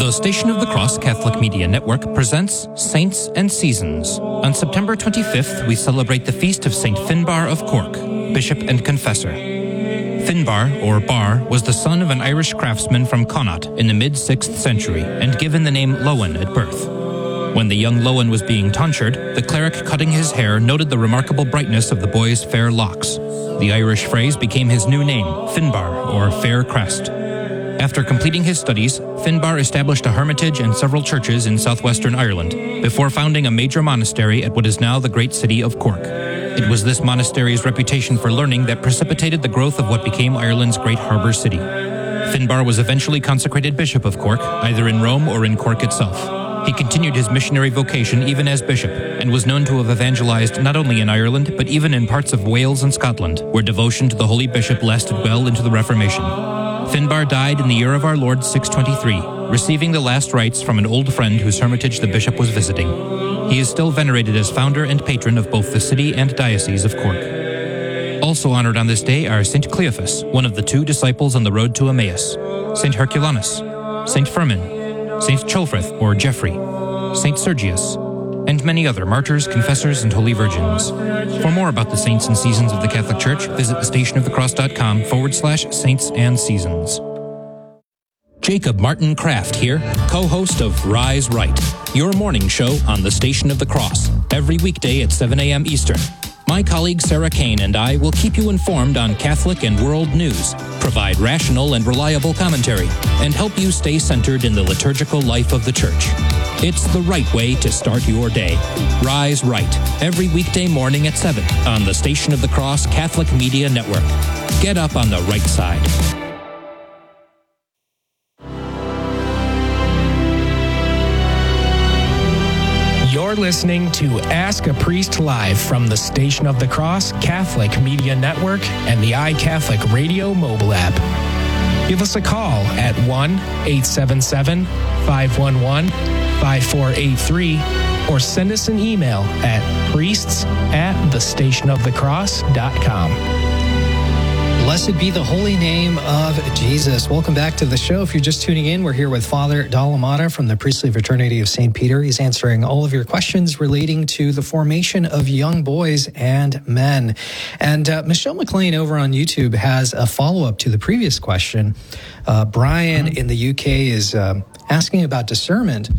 The Station of the Cross Catholic Media Network presents Saints and Seasons. On September 25th, we celebrate the feast of Saint Finbar of Cork, Bishop and Confessor. Finbar, or Bar, was the son of an Irish craftsman from Connaught in the mid-6th century and given the name Lowen at birth. When the young Lowen was being tonsured, the cleric cutting his hair noted the remarkable brightness of the boy's fair locks. The Irish phrase became his new name, Finbar, or Fair Crest. After completing his studies, Finbar established a hermitage and several churches in southwestern Ireland, before founding a major monastery at what is now the great city of Cork. It was this monastery's reputation for learning that precipitated the growth of what became Ireland's great harbour city. Finbar was eventually consecrated Bishop of Cork, either in Rome or in Cork itself. He continued his missionary vocation even as bishop, and was known to have evangelized not only in Ireland, but even in parts of Wales and Scotland, where devotion to the holy bishop lasted well into the Reformation. Finbar died in the year of our Lord 623, receiving the last rites from an old friend whose hermitage the bishop was visiting. He is still venerated as founder and patron of both the city and diocese of Cork. Also honored on this day are St. Cleophas, one of the two disciples on the road to Emmaus, St. Herculanus, St. Firmin, St. Ceolfrith or Geoffrey, St. Sergius, and many other martyrs, confessors, and holy virgins. For more about the saints and seasons of the Catholic Church, visit thestationofthecross.com/saints and seasons. Jacob Martin Kraft here, co-host of Rise Right, your morning show on the Station of the Cross, every weekday at 7 a.m. Eastern. My colleague Sarah Kane and I will keep you informed on Catholic and world news, provide rational and reliable commentary, and help you stay centered in the liturgical life of the Church. It's the right way to start your day. Rise Right, every weekday morning at 7 on the Station of the Cross Catholic Media Network. Get up on the right side. You're listening to Ask a Priest Live from the Station of the Cross Catholic Media Network and the iCatholic Radio mobile app. Give us a call at 1-877-511-5483 or send us an email at priests@thestationofthecross.com. Blessed be the holy name of Jesus. Welcome back to the show. If you're just tuning in, we're here with Father Dalamata from the Priestly Fraternity of St. Peter. He's answering all of your questions relating to the formation of young boys and men. And Michelle McLean over on YouTube has a follow-up to the previous question. Brian in the UK is asking about discernment.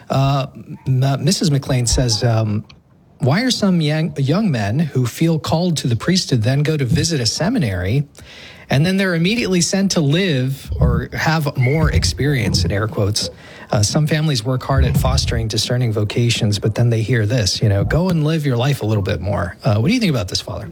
Mrs. McLean says, why are some young men who feel called to the priesthood then go to visit a seminary and then they're immediately sent to live or have more experience, in air quotes? Some families work hard at fostering discerning vocations, but then they hear this, go and live your life a little bit more. What do you think about this, Father?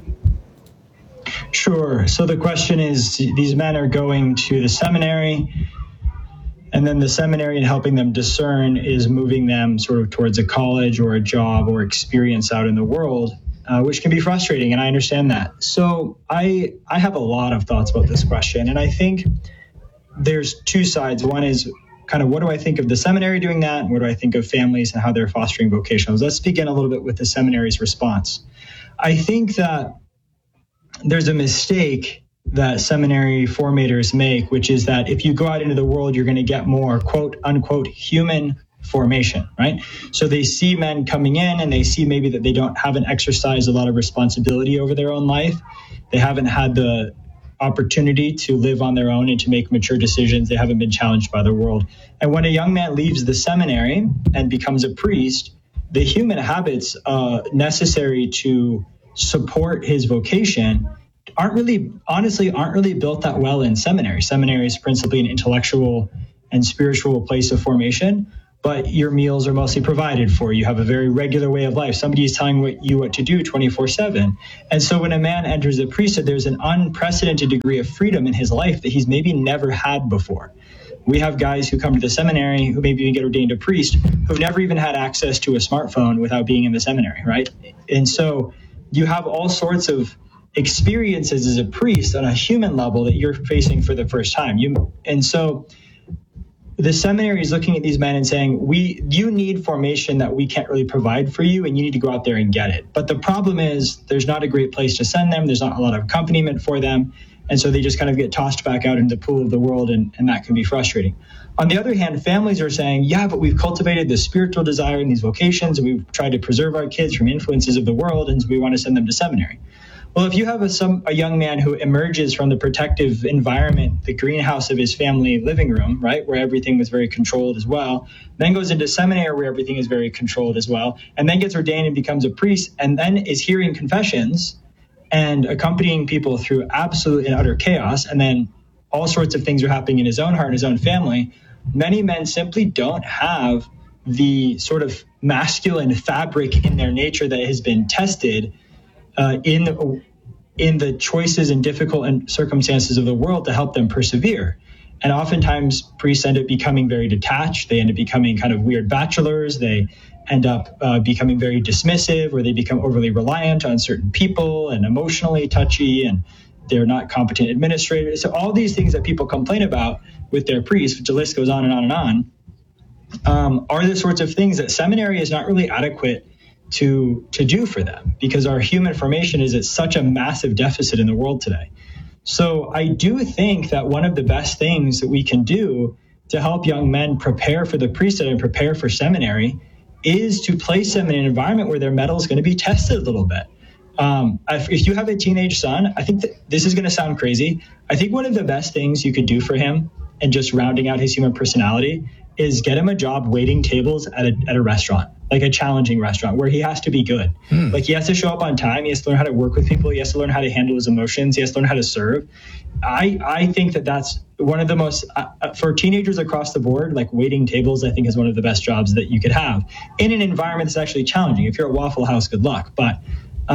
Sure. So the question is, these men are going to the seminary, and then the seminary in helping them discern is moving them sort of towards a college or a job or experience out in the world, which can be frustrating, and I understand that. So I have a lot of thoughts about this question, and I think there's two sides. One is kind of what do I think of the seminary doing that, and what do I think of families and how they're fostering vocationals. Let's begin a little bit with the seminary's response. I think that there's a mistake that seminary formators make, which is that if you go out into the world, you're going to get more quote unquote human formation, right? So they see men coming in and they see maybe that they haven't exercised a lot of responsibility over their own life. They haven't had the opportunity to live on their own and to make mature decisions. They haven't been challenged by the world. And when a young man leaves the seminary and becomes a priest, the human habits necessary to support his vocation aren't really built that well in seminary. Seminary is principally an intellectual and spiritual place of formation, but your meals are mostly provided for. You have a very regular way of life. Somebody is telling you what to do 24/7. And so when a man enters the priesthood, there's an unprecedented degree of freedom in his life that he's maybe never had before. We have guys who come to the seminary who maybe even get ordained a priest who've never even had access to a smartphone without being in the seminary, right? And so you have all sorts of experiences as a priest on a human level that you're facing for the first time. And so the seminary is looking at these men and saying, you need formation that we can't really provide for you, and you need to go out there and get it. But the problem is there's not a great place to send them. There's not a lot of accompaniment for them. And so they just kind of get tossed back out into the pool of the world, and that can be frustrating. On the other hand, families are saying, yeah, but we've cultivated this spiritual desire in these vocations, and we've tried to preserve our kids from influences of the world, and so we want to send them to seminary. Well, if you have a young man who emerges from the protective environment, the greenhouse of his family living room, right, where everything was very controlled as well, then goes into seminary where everything is very controlled as well, and then gets ordained and becomes a priest, and then is hearing confessions and accompanying people through absolute and utter chaos, and then all sorts of things are happening in his own heart and his own family, many men simply don't have the sort of masculine fabric in their nature that has been tested in the choices and difficult circumstances of the world to help them persevere. And oftentimes priests end up becoming very detached. They end up becoming kind of weird bachelors. They end up becoming very dismissive, or they become overly reliant on certain people and emotionally touchy, and they're not competent administrators. So all these things that people complain about with their priests, which the list goes on and on and on, are the sorts of things that seminary is not really adequate to do for them, because our human formation is at such a massive deficit in the world today. So I do think that one of the best things that we can do to help young men prepare for the priesthood and prepare for seminary is to place them in an environment where their mettle is going to be tested a little bit. If you have a teenage son, I think that this is going to sound crazy. I think one of the best things you could do for him, and just rounding out his human personality, is get him a job waiting tables at a restaurant, like a challenging restaurant where he has to be good. Like he has to show up on time. He has to learn how to work with people. He has to learn how to handle his emotions. He has to learn how to serve. I think that that's one of the most, for teenagers across the board, like waiting tables, I think is one of the best jobs that you could have in an environment that's actually challenging. If you're at Waffle House, good luck. But,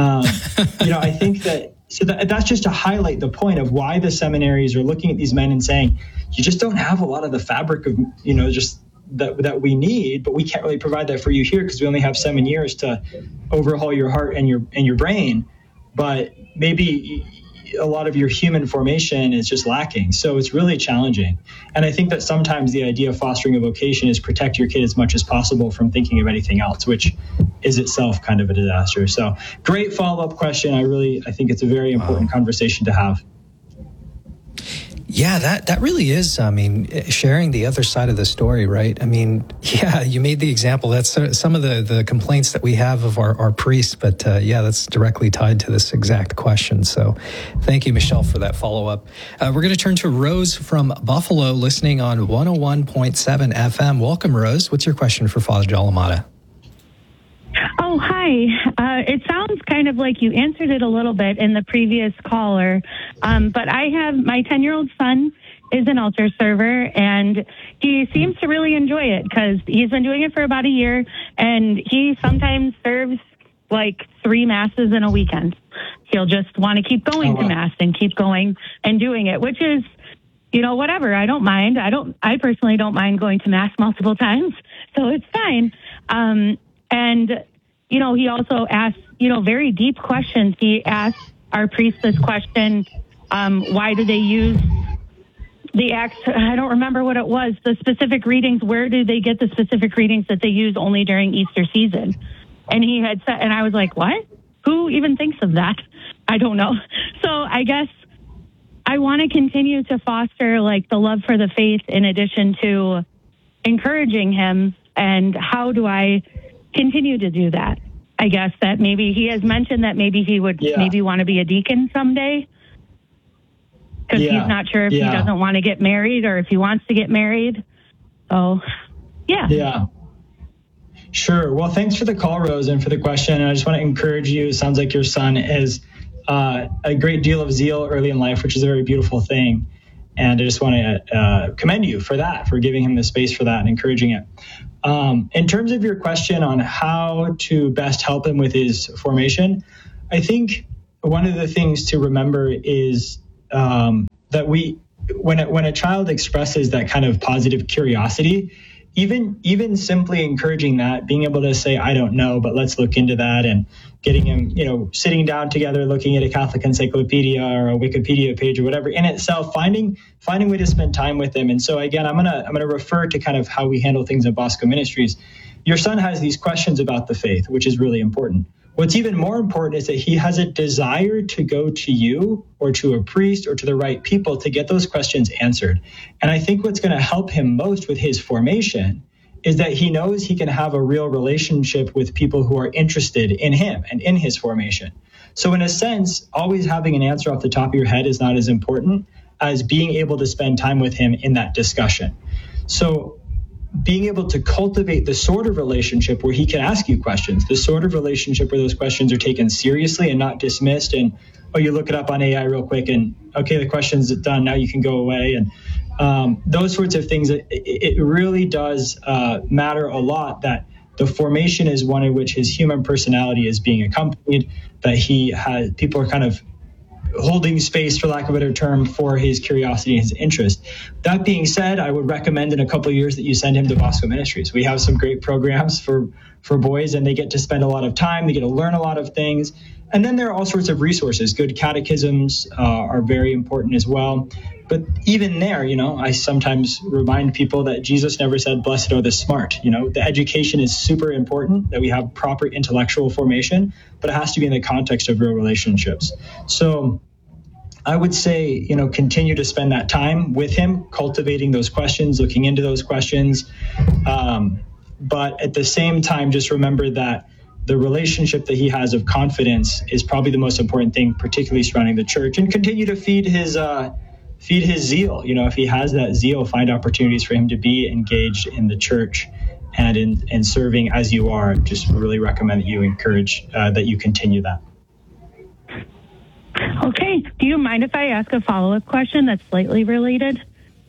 I think that's just to highlight the point of why the seminaries are looking at these men and saying, you just don't have a lot of the fabric of, just that we need, but we can't really provide that for you here because we only have 7 years to overhaul your heart and your brain. But maybe a lot of your human formation is just lacking. So it's really challenging. And I think that sometimes the idea of fostering a vocation is protect your kid as much as possible from thinking of anything else, which is itself kind of a disaster. So great follow-up question. I think it's a very important conversation to have. Yeah, that really is, sharing the other side of the story, right? You made the example. That's some of the complaints that we have of our priests, but that's directly tied to this exact question. So thank you, Michelle, for that follow-up. We're going to turn to Rose from Buffalo, listening on 101.7 FM. Welcome, Rose. What's your question for Father Dalamada? Oh, hi. It sounds kind of like you answered it a little bit in the previous caller, but I have my 10-year-old son is an altar server, and he seems to really enjoy it because he's been doing it for about a year, and he sometimes serves like 3 masses in a weekend. He'll just want to keep going to mass and keep going and doing it, which is, whatever. I don't mind. I personally don't mind going to mass multiple times, so it's fine. And, he also asks, very deep questions. He asked our priest this question, why do they use the Acts? I don't remember what it was, the specific readings. Where do they get the specific readings that they use only during Easter season? And he had said, and I was like, what? Who even thinks of that? I don't know. So I guess I want to continue to foster like the love for the faith in addition to encouraging him. And how do I continue to do that? I guess that maybe he has mentioned that maybe he would maybe want to be a deacon someday because he's not sure if he doesn't want to get married or if he wants to get married. So, yeah. Sure. Well, thanks for the call, Rose, and for the question. And I just want to encourage you. It sounds like your son has a great deal of zeal early in life, which is a very beautiful thing. And I just want to commend you for that, for giving him the space for that and encouraging it. In terms of your question on how to best help him with his formation, I think one of the things to remember is that when a child expresses that kind of positive curiosity, even simply encouraging that, being able to say, I don't know, but let's look into that, and getting him, sitting down together, looking at a Catholic encyclopedia or a Wikipedia page or whatever, in itself, finding a way to spend time with them. And so again, I'm gonna refer to kind of how we handle things at Bosco Ministries. Your son has these questions about the faith, which is really important. What's even more important is that he has a desire to go to you or to a priest or to the right people to get those questions answered. And I think what's going to help him most with his formation is that he knows he can have a real relationship with people who are interested in him and in his formation. So in a sense, always having an answer off the top of your head is not as important as being able to spend time with him in that discussion. So being able to cultivate the sort of relationship where he can ask you questions, the sort of relationship where those questions are taken seriously and not dismissed and, oh, you look it up on AI real quick and, okay, the question's done, now you can go away. And those sorts of things, it really does matter a lot that the formation is one in which his human personality is being accompanied, that he has, people are kind of holding space, for lack of a better term, for his curiosity and his interest. That being said, I would recommend in a couple of years that you send him to Bosco Ministries. We have some great programs for boys, and they get to spend a lot of time. They get to learn a lot of things. And then there are all sorts of resources. Good catechisms are very important as well. But even there, I sometimes remind people that Jesus never said, blessed are the smart. The education is super important, that we have proper intellectual formation, but it has to be in the context of real relationships. So I would say, continue to spend that time with him, cultivating those questions, looking into those questions. But at the same time, just remember that the relationship that he has of confidence is probably the most important thing, particularly surrounding the church, and continue to feed his zeal. If he has that zeal, find opportunities for him to be engaged in the church and in serving as you are. Just really recommend that you encourage that you continue that. Okay. Do you mind if I ask a follow-up question that's slightly related?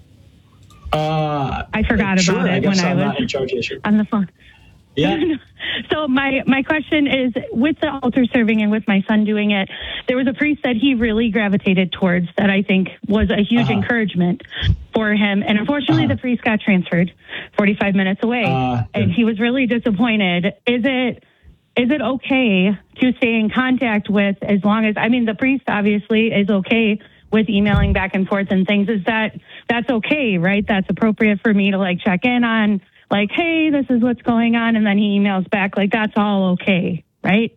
I forgot sure, about it when I was in charge of on the phone. Yeah. So my question is, with the altar serving and with my son doing it, there was a priest that he really gravitated towards that I think was a huge encouragement for him. And unfortunately, the priest got transferred 45 minutes away, and he was really disappointed. Is it okay to stay in contact with, as long as, the priest obviously is okay with emailing back and forth and things, that's okay, right? That's appropriate for me to check in on, hey, this is what's going on. And then he emails back, that's all okay, right?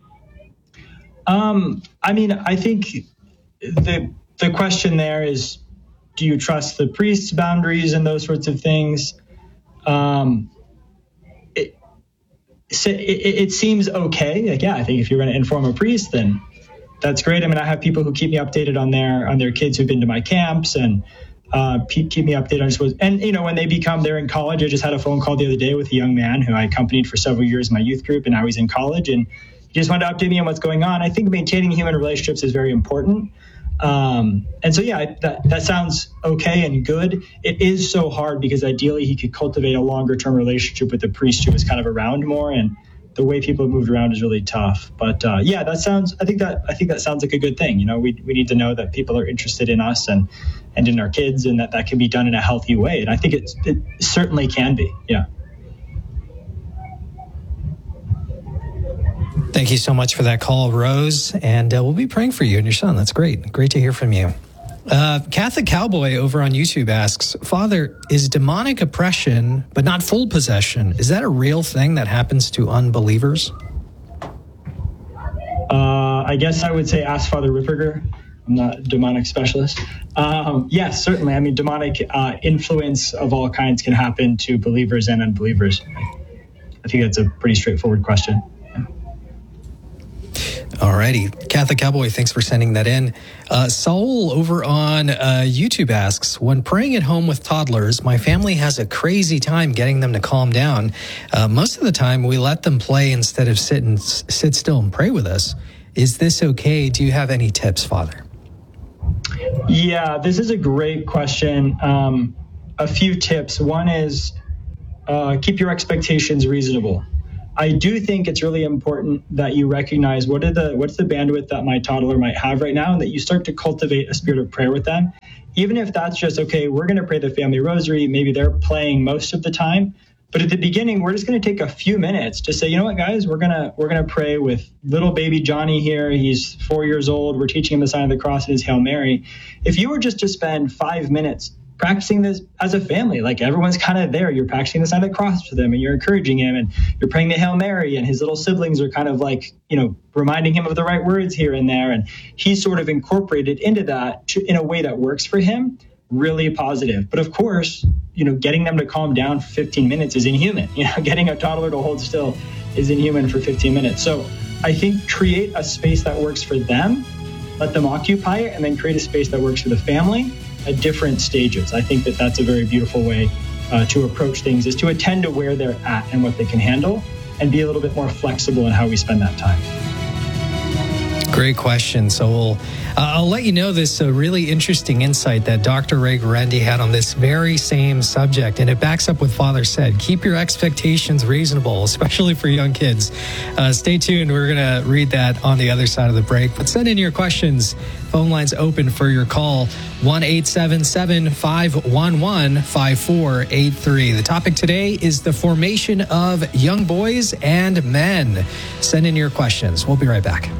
I think the question there is, do you trust the priest's boundaries and those sorts of things? It seems okay. I think if you're going to inform a priest, then that's great. I have people who keep me updated on their kids who've been to my camps and keep me updated on schools. And, when they're in college, I just had a phone call the other day with a young man who I accompanied for several years in my youth group, and now he's in college, and he just wanted to update me on what's going on. I think maintaining human relationships is very important. And so, that sounds okay and good. It is so hard because ideally he could cultivate a longer term relationship with the priest who was kind of around more, and the way people have moved around is really tough. But I think that sounds like a good thing. We need to know that people are interested in us and in our kids, and that can be done in a healthy way. And I think it certainly can be. Yeah. Thank you so much for that call, Rose. And we'll be praying for you and your son. That's great. Great to hear from you. Catholic Cowboy over on YouTube asks, Father, is demonic oppression, but not full possession, is that a real thing that happens to unbelievers? I guess I would say ask Father Ripperger. I'm not a demonic specialist. Yes, certainly. Demonic influence of all kinds can happen to believers and unbelievers. I think that's a pretty straightforward question. Alrighty. Catholic Cowboy, thanks for sending that in. Saul over on YouTube asks, when praying at home with toddlers, my family has a crazy time getting them to calm down. Most of the time, we let them play instead of sit still and pray with us. Is this okay? Do you have any tips, Father? Yeah, this is a great question. A few tips. One is keep your expectations reasonable. I do think it's really important that you recognize what's the bandwidth that my toddler might have right now, and that you start to cultivate a spirit of prayer with them. Even if that's just, okay, we're going to pray the family rosary, maybe they're playing most of the time, but at the beginning, we're just going to take a few minutes to say, you know what, guys, we're going to pray with little baby Johnny here. He's 4 years old. We're teaching him the sign of the cross and his Hail Mary. If you were just to spend 5 minutes practicing this as a family. Like everyone's kind of there. You're practicing the sign of the cross for them and you're encouraging him and you're praying the Hail Mary, and his little siblings are kind of like, reminding him of the right words here and there. And he's sort of incorporated into that in a way that works for him, really positive. But of course, getting them to calm down for 15 minutes is inhuman. Getting a toddler to hold still is inhuman for 15 minutes. So I think create a space that works for them, let them occupy it, and then create a space that works for the family at different stages. I think that that's a very beautiful way to approach things, is to attend to where they're at and what they can handle and be a little bit more flexible in how we spend that time. Great question. So I'll let you know this really interesting insight that Dr. Ray Guarendi had on this very same subject, and it backs up what Father said. Keep your expectations reasonable, especially for young kids. Stay tuned. We're going to read that on the other side of the break. But send in your questions. Phone lines open for your call, 1-877-511-5483. The topic today is the formation of young boys and men. Send in your questions. We'll be right back.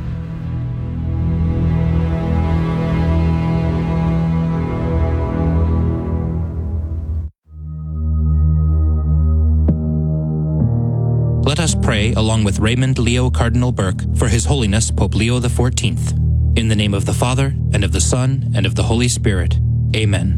Let us pray along with Raymond Leo Cardinal Burke for His Holiness Pope Leo XIV. In the name of the Father, and of the Son, and of the Holy Spirit. Amen.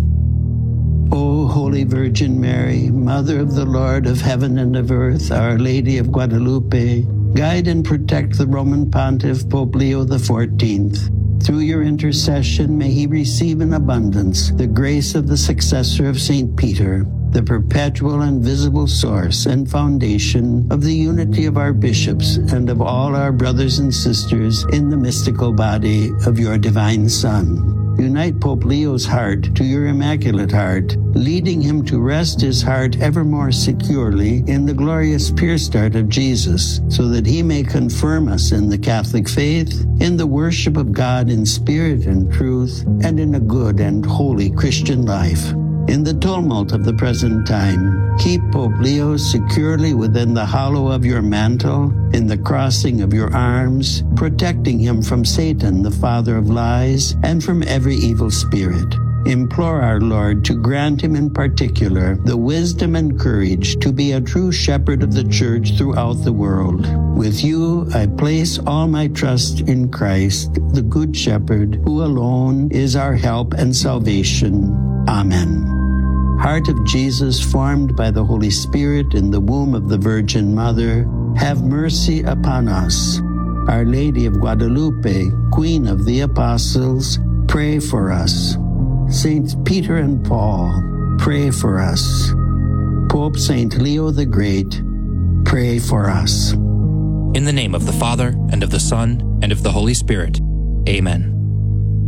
O Holy Virgin Mary, Mother of the Lord of heaven and of earth, Our Lady of Guadalupe, guide and protect the Roman Pontiff Pope Leo XIV. Through your intercession, may he receive in abundance the grace of the successor of St. Peter, the perpetual and visible source and foundation of the unity of our bishops and of all our brothers and sisters in the mystical body of your divine Son. Unite Pope Leo's heart to your Immaculate Heart, leading him to rest his heart ever more securely in the glorious pure start of Jesus, so that he may confirm us in the Catholic faith, in the worship of God in spirit and truth, and in a good and holy Christian life. In the tumult of the present time, keep Pope Leo securely within the hollow of your mantle, in the crossing of your arms, protecting him from Satan, the father of lies, and from every evil spirit. Implore our Lord to grant him in particular the wisdom and courage to be a true shepherd of the Church throughout the world. With you, I place all my trust in Christ, the Good Shepherd, who alone is our help and salvation. Amen. Heart of Jesus, formed by the Holy Spirit in the womb of the Virgin Mother, have mercy upon us. Our Lady of Guadalupe, Queen of the Apostles, pray for us. Saints Peter and Paul, pray for us. Pope St. Leo the Great, pray for us. In the name of the Father, and of the Son, and of the Holy Spirit. Amen.